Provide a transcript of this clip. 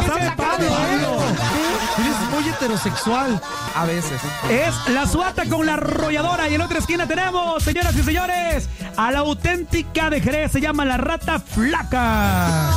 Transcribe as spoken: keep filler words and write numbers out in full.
sabe Pablo. Eres muy heterosexual. A veces. Es la Suata con la arrolladora. Y en otra esquina tenemos, señoras y señores, a la auténtica de Jerez. Se llama la Rata Flaca.